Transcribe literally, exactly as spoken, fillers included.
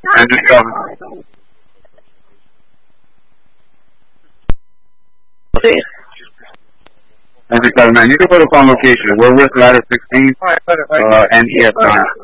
Andrew seven. Andrew seven, man, you can put us on location. We're with ladder sixteen, uh, and E S nine.